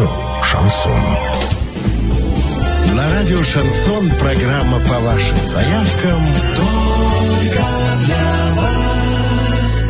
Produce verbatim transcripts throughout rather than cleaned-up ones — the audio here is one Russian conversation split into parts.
радио «Шансон». На радио «Шансон» программа по вашим заявкам только для вас.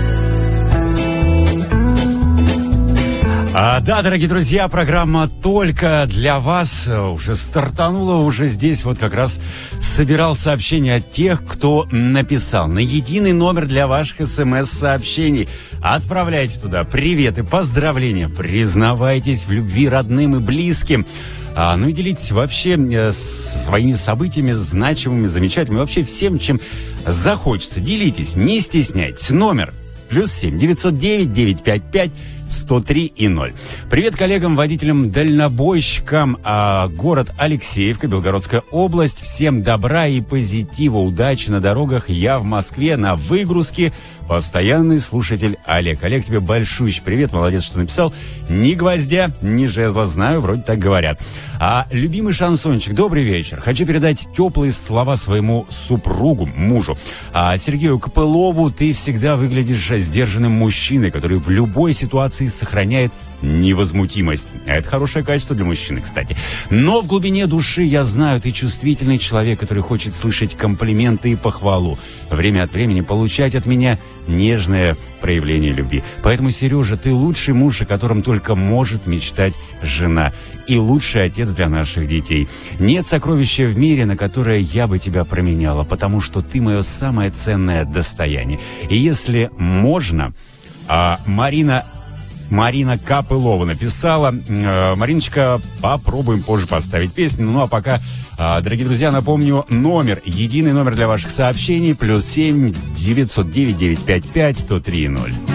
А, да, дорогие друзья, программа «Только для вас» уже стартанула, уже здесь вот как раз собирал сообщения от тех, кто написал на единый номер для ваших смс-сообщений. Отправляйте туда приветы, поздравления, признавайтесь в любви родным и близким. А, ну и делитесь вообще э, своими событиями, значимыми, замечательными, вообще всем, чем захочется. Делитесь, не стесняйтесь. Номер плюс семь девятьсот девять девятьсот пятьдесят пять сто три и ноль. Привет коллегам, водителям, дальнобойщикам. А, город Алексеевка, Белгородская область. Всем добра и позитива, удачи на дорогах. Я в Москве на выгрузке. Постоянный слушатель Олег. Олег, тебе большущий привет, молодец, что написал. Ни гвоздя, ни жезла, знаю, вроде так говорят. А любимый шансончик, добрый вечер. Хочу передать теплые слова своему супругу, мужу. А, Сергею Копылову. Ты всегда выглядишь сдержанным мужчиной, который в любой ситуации сохраняет невозмутимость. А это хорошее качество для мужчины, кстати. Но в глубине души я знаю, ты чувствительный человек, который хочет слышать комплименты и похвалу. Время от времени получать от меня нежное проявление любви. Поэтому, Сережа, ты лучший муж, о котором только может мечтать жена. И лучший отец для наших детей. Нет сокровища в мире, на которое я бы тебя променяла, потому что ты мое самое ценное достояние. И если можно, а, Марина... Марина Копылова написала. Э, Мариночка, попробуем позже поставить песню. Ну а пока, э, дорогие друзья, напомню, номер, единый номер для ваших сообщений, плюс семь девятьсот девять девятьсот пятьдесят пять сто три ноль.